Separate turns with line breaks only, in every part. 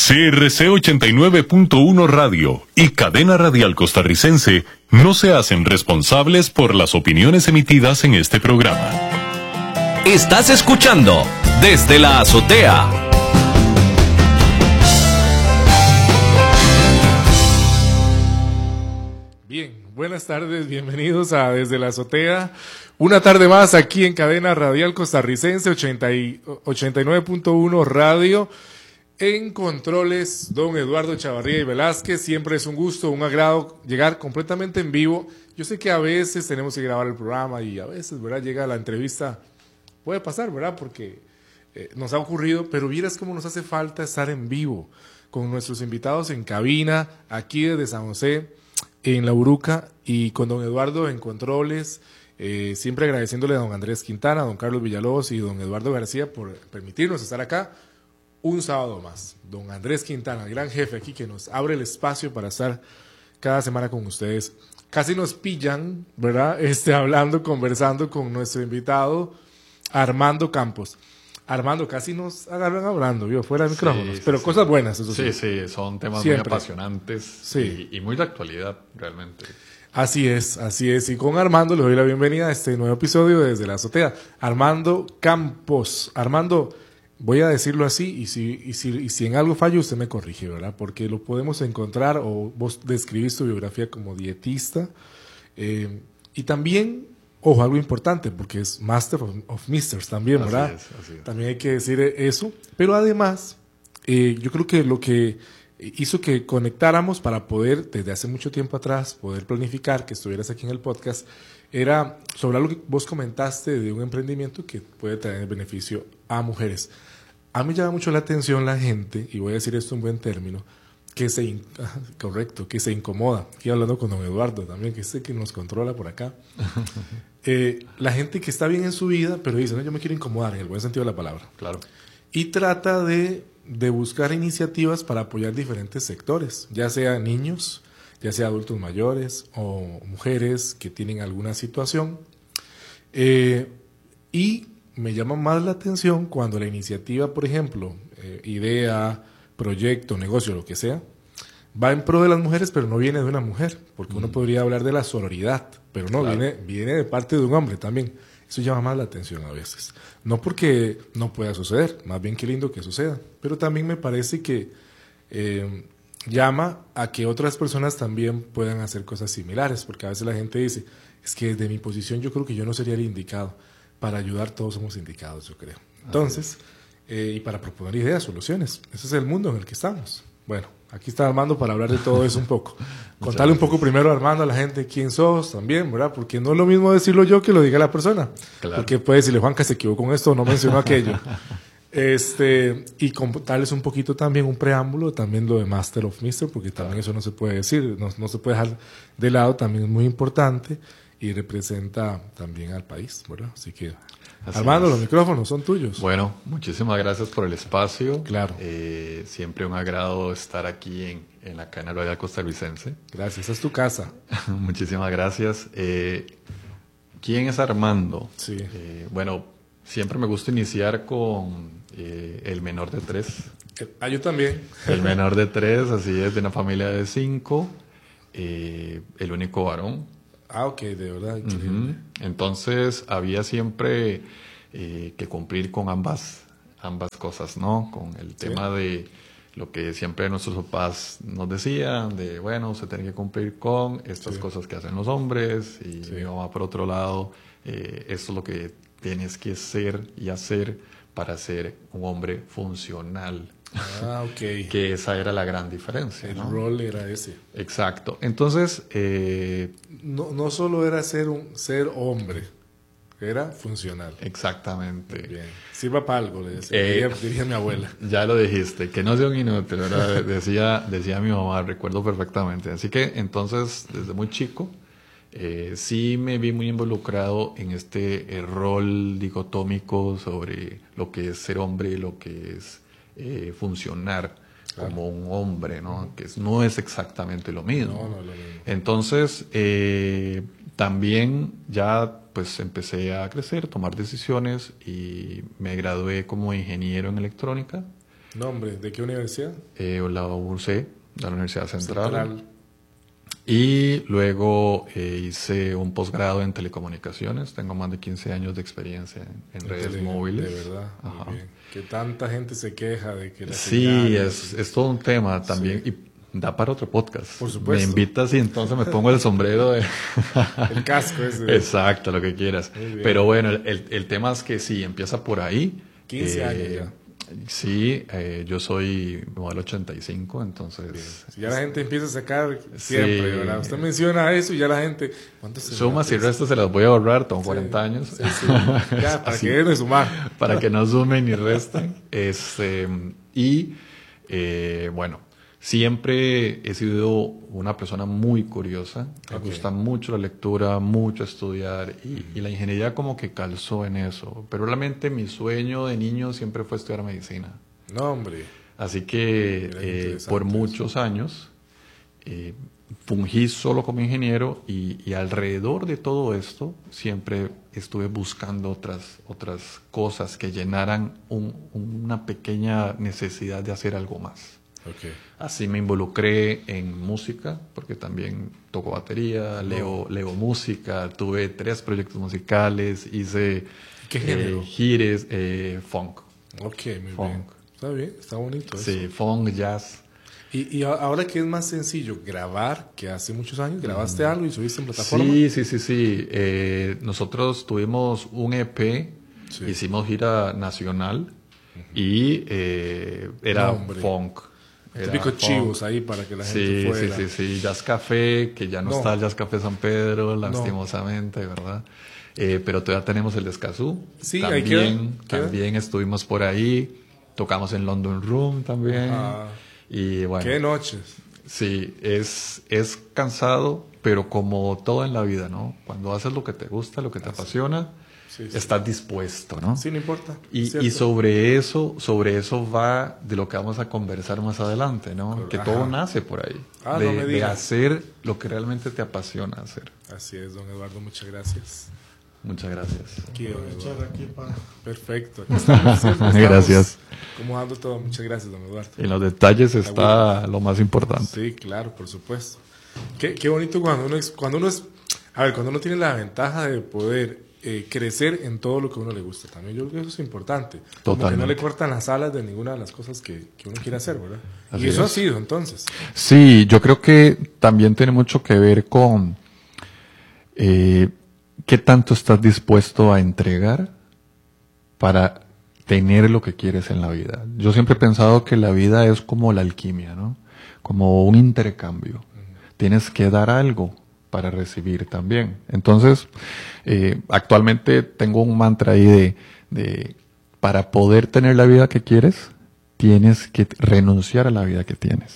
CRC 89.1 Radio y Cadena Radial Costarricense no se hacen responsables por las opiniones emitidas en este programa.
Estás escuchando Desde la Azotea.
Bien, buenas tardes, bienvenidos a Desde la Azotea. Una tarde más aquí en Cadena Radial Costarricense 89.1 Radio. En controles, don Eduardo Chavarría y Velázquez. Siempre es un gusto, un agrado llegar completamente en vivo. Yo sé que a veces tenemos que grabar el programa y a veces, ¿verdad?, llega la entrevista. Puede pasar, ¿verdad?, porque nos ha ocurrido, pero vieras cómo nos hace falta estar en vivo con nuestros invitados en cabina, aquí desde San José, en La Uruca, y con don Eduardo en controles. Siempre agradeciéndole a don Andrés Quintana, a don Carlos Villalobos y don Eduardo García por permitirnos estar acá un sábado más. Don Andrés Quintana, el gran jefe aquí que nos abre el espacio para estar cada semana con ustedes. Casi nos pillan, ¿verdad?, hablando, conversando con nuestro invitado Armando Campos. Armando, casi nos agarran hablando, ¿vio?, fuera de micrófonos, pero cosas buenas, eso sí.
Sí, son temas
Siempre
muy apasionantes,
sí,
y muy de actualidad, realmente.
Así es. Y con Armando le doy la bienvenida a este nuevo episodio Desde la Azotea. Armando Campos. Armando, voy a decirlo así, y si en algo fallo usted me corrige, ¿verdad? Porque lo podemos encontrar, o vos describís tu biografía como dietista, y también, ojo, algo importante, porque es Master of Misters también, ¿verdad?
Así es.
También hay que decir eso, pero además, yo creo que lo que hizo que conectáramos para poder, desde hace mucho tiempo atrás, poder planificar que estuvieras aquí en el podcast, era sobre algo que vos comentaste de un emprendimiento que puede traer beneficio a mujeres. A mí me llama mucho la atención la gente, y voy a decir esto en buen término, que se incomoda. Aquí hablando con don Eduardo también, que sé que nos controla por acá. La gente que está bien en su vida, pero dice, no, yo me quiero incomodar, en el buen sentido de la palabra.
Claro.
Y trata de buscar iniciativas para apoyar diferentes sectores, ya sea niños, ya sea adultos mayores o mujeres que tienen alguna situación. Y me llama más la atención cuando la iniciativa, por ejemplo, idea, proyecto, negocio, lo que sea, va en pro de las mujeres, pero no viene de una mujer, porque uno podría hablar de la sororidad, pero no, claro, viene de parte de un hombre también. Eso llama más la atención a veces. No porque no pueda suceder, más bien qué lindo que suceda, pero también me parece que llama a que otras personas también puedan hacer cosas similares, porque a veces la gente dice, es que desde mi posición yo creo que yo no sería el indicado. Para ayudar todos somos indicados, yo creo. Entonces, y para proponer ideas, soluciones. Ese es el mundo en el que estamos. Bueno, aquí está Armando para hablar de todo eso un poco. Contarle un poco primero, Armando, a la gente quién sos también, ¿verdad? Porque no es lo mismo decirlo yo que lo diga la persona. Claro. Porque puede decirle, Juanca se equivocó con esto, no mencionó aquello. Y contarles un poquito también un preámbulo, también lo de Master of Mister, porque también eso no se puede decir, no se puede dejar de lado, también es muy importante y representa también al país, ¿verdad? Así que, Armando, los micrófonos son tuyos.
Bueno, muchísimas gracias por el espacio.
Claro.
Siempre un agrado estar aquí en la Cadena Radial Costarricense.
Gracias, es tu casa.
Muchísimas gracias. ¿Quién es Armando?
Sí.
Bueno, siempre me gusta iniciar con el menor de 3.
Yo también.
El menor de 3, así es, de una familia de 5, el único varón.
Ok, de verdad.
Uh-huh. Entonces había siempre que cumplir con ambas cosas, ¿no? Con el tema de lo que siempre nuestros papás nos decían, de bueno, se tiene que cumplir con estas cosas que hacen los hombres, y mi mamá por otro lado, esto es lo que tienes que ser y hacer para ser un hombre funcional.
Ok.
Que esa era la gran diferencia.
El rol era ese.
Exacto. Entonces,
no solo era ser hombre, era funcional.
Exactamente.
Bien. Sirva para algo, le decía, diría mi abuela.
Ya lo dijiste, que no sea un inútil, ¿verdad? decía mi mamá, recuerdo perfectamente. Así que entonces, desde muy chico, sí me vi muy involucrado en este rol dicotómico sobre lo que es ser hombre y lo que es funcionar como un hombre, ¿no? Que no es exactamente lo mismo.
No es lo mismo.
Entonces, también ya pues empecé a crecer, tomar decisiones, y me gradué como ingeniero en electrónica.
No, hombre, ¿de qué universidad?
La UC, de la Universidad Central. Y luego hice un posgrado en telecomunicaciones. Tengo más de 15 años de experiencia en redes móviles.
De verdad,
Ajá.
muy bien. Que tanta gente se queja de que la
Sí,
señal,
es todo un tema también.
Sí.
Y da para otro podcast.
Por supuesto.
Me invitas y entonces me pongo el sombrero de...
el casco ese.
Exacto, lo que quieras.
Muy bien.
Pero bueno, el tema es que sí, empieza por ahí.
15 años ya.
Sí, yo soy modelo 85, entonces...
Si ya la gente empieza a sacar siempre,
Sí.
¿verdad? Usted menciona eso y ya la gente... ¿Cuántos
Sumas y restas se las voy a ahorrar, tengo 40 años.
Sí, sí. Ya, para
Así.
que dejen de sumar.
Para que no sumen ni resten. Bueno, siempre he sido una persona muy curiosa. Me
Ok.
gusta mucho la lectura, mucho estudiar y la ingeniería como que calzó en eso. Pero realmente mi sueño de niño siempre fue estudiar medicina.
No, hombre.
Así que
Mira qué interesante
por
eso.
muchos años fungí solo como ingeniero y alrededor de todo esto siempre estuve buscando otras cosas que llenaran una pequeña necesidad de hacer algo más.
Ok.
Así me involucré en música, porque también toco batería, leo música, tuve 3 proyectos musicales, hice
¿Qué género?
gires, funk.
Ok, muy
Funk.
bien. Está bien, está bonito eso.
Sí, funk, jazz.
Y ahora que es más sencillo grabar, que hace muchos años grabaste algo y subiste en plataforma.
Sí. Nosotros tuvimos un EP,
Sí.
hicimos gira nacional y era
No, hombre.
funk. Era
Típicos
funk.
chivos ahí para que la gente fuera.
Sí. Jazz Café, que ya no,
No.
está el Jazz Café San Pedro, lastimosamente, ¿verdad? Pero todavía tenemos el de Escazú.
Sí, ahí queda.
También estuvimos por ahí. Tocamos en London Room también.
Ajá.
Y bueno.
Qué noches.
Sí, es cansado, pero como todo en la vida, ¿no? Cuando haces lo que te gusta, lo que te apasiona,
Sí.
estás dispuesto, ¿no?
Sí, no importa.
Y
Cierto.
sobre eso va de lo que vamos a conversar más adelante, ¿no? Que
Ajá.
todo nace por ahí.
Ah,
de,
no me
de
digas.
hacer lo que realmente te apasiona hacer.
Así es, don Eduardo, muchas gracias.
Muchas gracias.
Aquí, don
Aprovechar
Eduardo.
aquí para...
Perfecto. Aquí estamos, siempre estamos
Gracias.
acomodando todo. Muchas gracias, don Eduardo.
En los detalles está lo más importante.
Sí, claro, por supuesto. Qué bonito cuando uno tiene la ventaja de poder crecer en todo lo que a uno le gusta. También yo creo que eso es importante. Como que
Totalmente.
no le cortan las alas de ninguna de las cosas que uno quiere hacer, ¿verdad?
Así
Y eso
es.
ha sido, entonces.
Sí, yo creo que también tiene mucho que ver con qué tanto estás dispuesto a entregar para tener lo que quieres en la vida. Yo siempre he pensado que la vida es como la alquimia, ¿no? Como un intercambio. Tienes que dar algo para recibir también. Entonces, actualmente tengo un mantra ahí de para poder tener la vida que quieres, tienes que renunciar a la vida que tienes.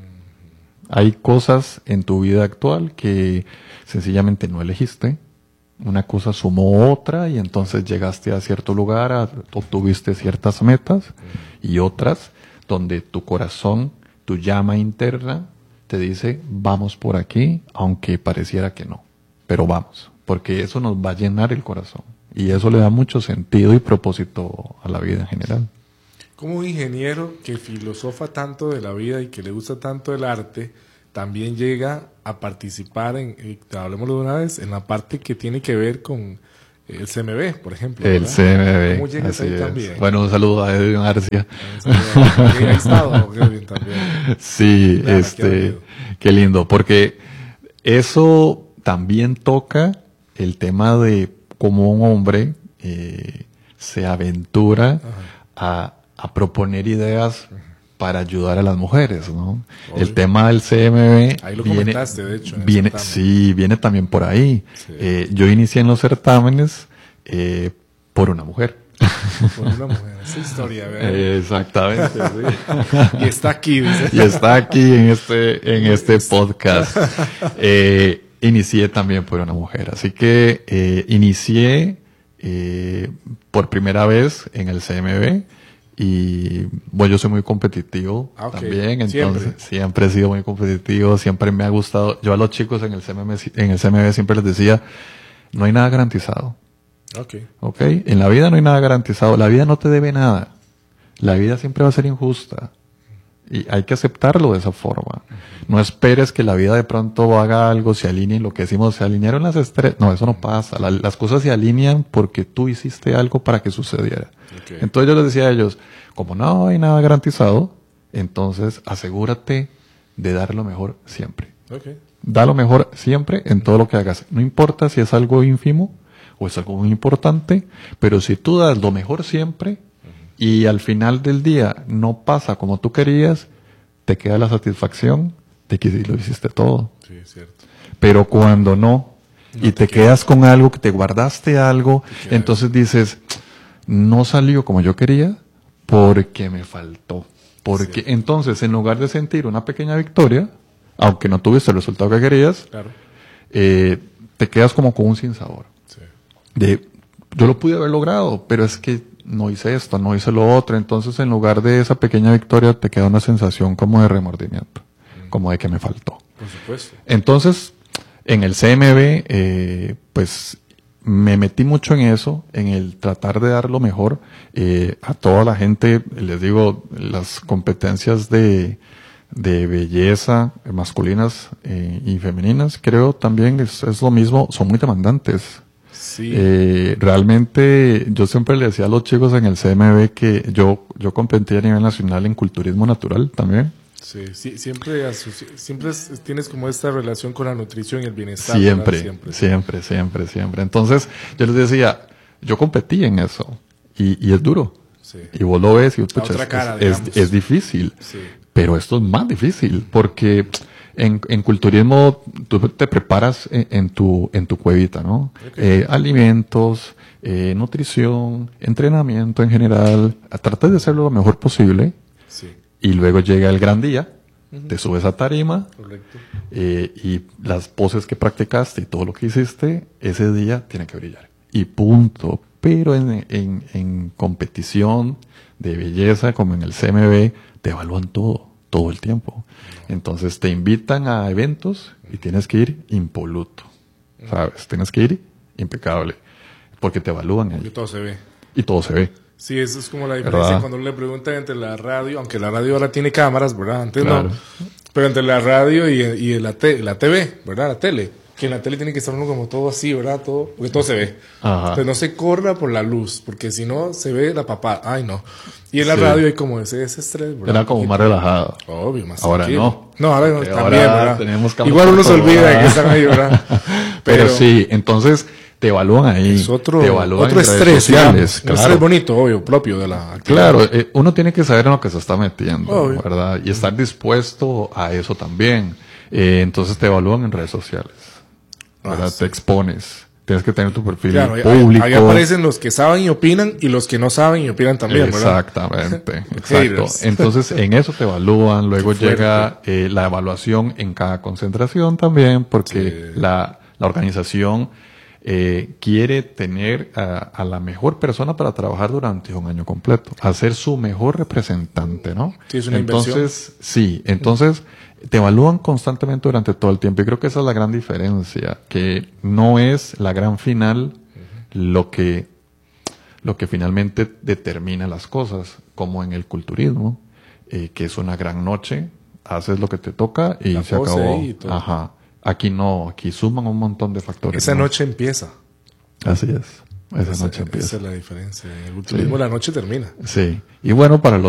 Hay cosas en tu vida actual que sencillamente no elegiste. Una cosa sumó otra y entonces llegaste a cierto lugar, obtuviste ciertas metas y otras donde tu corazón, tu llama interna te dice vamos por aquí, aunque pareciera que no, pero vamos, porque eso nos va a llenar el corazón y eso le da mucho sentido y propósito a la vida en general.
Como un ingeniero que filosofa tanto de la vida y que le gusta tanto el arte, también llega a participar hablemoslo de una vez, en la parte que tiene que ver con el CMB, por ejemplo.
El
¿verdad?
CMB,
¿Cómo llegas
así
ahí
es.
también?
Bueno, un saludo a Edwin Arcia.
Ahí ha estado Kevin también.
Sí,
Claro, qué bonito.
qué lindo, porque eso también toca el tema de cómo un hombre se aventura a proponer ideas para ayudar a las mujeres, ¿no?
Obvio.
El tema del CMB
Ahí lo comentaste, de hecho, en el
viene,
certamen.
sí, viene también por ahí.
Sí.
Yo inicié en los certámenes por una mujer.
Por una mujer, esa historia, ¿verdad?
Exactamente, sí.
Y está aquí, dice.
Y está aquí en este podcast. Inicié también por una mujer. Así que inicié por primera vez en el CMB. Y bueno, yo soy muy competitivo
Ah, ok.
también, entonces siempre he sido muy competitivo, siempre me ha gustado. Yo a los chicos en el CMB siempre les decía, no hay nada garantizado.
Ok.
¿Ok? En la vida no hay nada garantizado. La vida no te debe nada. La vida siempre va a ser injusta. Y hay que aceptarlo de esa forma. No esperes que la vida de pronto haga algo, se alinee, lo que decimos, se alinearon las estrellas. No, eso no pasa. Las cosas se alinean porque tú hiciste algo para que sucediera.
Okay.
Entonces yo les decía a ellos, como no hay nada garantizado, entonces asegúrate de dar lo mejor siempre.
Okay.
Da lo mejor siempre en todo lo que hagas. No importa si es algo ínfimo o es algo muy importante, pero si tú das lo mejor siempre y al final del día no pasa como tú querías, te queda la satisfacción de que sí lo hiciste todo.
Sí, es cierto.
Pero cuando no, y te quedas con algo, que te guardaste algo, entonces dices, no salió como yo quería porque me faltó. Porque entonces, en lugar de sentir una pequeña victoria, aunque no tuviste el resultado que querías,
Claro.
te quedas como con un sinsabor.
Sí.
Yo lo pude haber logrado, pero es que no hice esto, no hice lo otro. Entonces, en lugar de esa pequeña victoria, te queda una sensación como de remordimiento, como de que me faltó.
Por supuesto.
Entonces, en el CMB, pues me metí mucho en eso, en el tratar de dar lo mejor a toda la gente. Les digo, las competencias de belleza masculinas y femeninas, creo también es lo mismo, son muy demandantes.
Sí.
Realmente yo siempre le decía a los chicos en el CMB que yo competí a nivel nacional en culturismo natural también.
Sí, siempre tienes como esta relación con la nutrición y el bienestar.
Siempre. Entonces, yo les decía, yo competí en eso y es duro.
Sí.
Y vos lo ves y pucha,
otra cara,
es difícil.
Sí.
Pero esto es más difícil porque en culturismo tú te preparas en tu cuevita, ¿no?
Okay.
Alimentos, nutrición, entrenamiento en general. Tratas de hacerlo lo mejor posible.
Sí.
Y luego llega el gran día, te subes a tarima,
Correcto.
y las poses que practicaste y todo lo que hiciste, ese día tiene que brillar. Y punto. Pero en competición de belleza, como en el CMB, te evalúan todo el tiempo. Entonces te invitan a eventos y tienes que ir impoluto, ¿sabes? Tienes que ir impecable, porque te evalúan ahí.
Que todo se ve.
Y todo se ve.
Sí, eso es como la diferencia,
¿verdad?
cuando le preguntan entre la radio, aunque la radio ahora tiene cámaras, ¿verdad? Antes
Claro.
no. Pero entre la radio y la TV, ¿verdad? La tele. Que en la tele tiene que estar uno como todo así, ¿verdad? Todo, porque todo se ve.
Ajá.
Entonces no se corra por la luz, porque si no se ve la papada. Ay, no. Y en la
Sí.
radio hay como ese estrés, ¿verdad?
Era como más relajado.
Obvio, más
Ahora
tranquilo.
no.
No, ahora no,
Porque
también,
ahora
¿verdad?
tenemos cámaras
Igual uno se
por todo,
olvida de
¿verdad?
que están ahí, ¿verdad?
Pero sí, entonces te evalúan ahí.
Es otro
te evalúan
estrés,
en redes sociales,
digamos. Un
claro.
estrés bonito, obvio, propio de la actividad.
Claro, uno tiene que saber en lo que se está metiendo,
Obvio.
¿verdad? Y estar dispuesto a eso también. Entonces te evalúan en redes sociales, ¿verdad?
sí.
Te expones. Tienes que tener tu perfil
Claro, ahí-
público.
ahí aparecen los que saben y opinan y los que no saben y opinan también, ¿verdad?
Exactamente, exacto.
Haters.
Entonces, en eso te evalúan, luego
Qué fuerte.
llega la evaluación en cada concentración también, porque
Sí.
la organización quiere tener a la mejor persona para trabajar durante un año completo, hacer su mejor representante, ¿no?
Sí, es una
entonces, entonces te evalúan constantemente durante todo el tiempo y creo que esa es la gran diferencia, que no es la gran final lo que finalmente determina las cosas, como en el culturismo, que es una gran noche, haces lo que te toca y
La
se
pose
acabó.
y todo.
Ajá. Aquí no, aquí suman un montón de factores.
Esa
¿no?
noche empieza.
Así es. Esa noche
Esa
empieza.
es la diferencia. En el ultimismo la noche termina.
Sí. Y bueno, para los